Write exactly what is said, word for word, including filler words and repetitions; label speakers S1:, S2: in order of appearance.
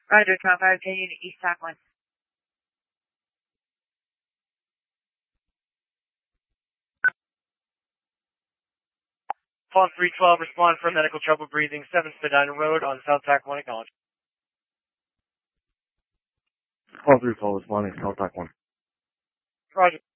S1: Roger, twelve five, ten unit East Tac one.
S2: Phone three twelve, respond for medical trouble breathing, seven Spadina Road on South Tac one, acknowledge.
S3: Phone three twelve, responding, South Tac one.
S2: Roger.